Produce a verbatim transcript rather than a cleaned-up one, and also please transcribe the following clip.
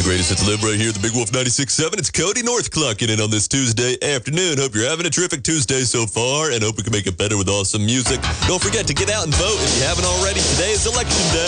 greatest hits live right here at the Big Wolf ninety-six point seven. It's Cody North clocking in on this Tuesday afternoon. Hope you're having a terrific Tuesday so far, and hope we can make it better with awesome music. Don't forget to get out and vote if you haven't already. Today is election day.